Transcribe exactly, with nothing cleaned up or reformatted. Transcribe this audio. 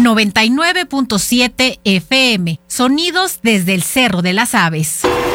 noventa y nueve punto siete F M. Sonidos desde el Cerro de las Aves.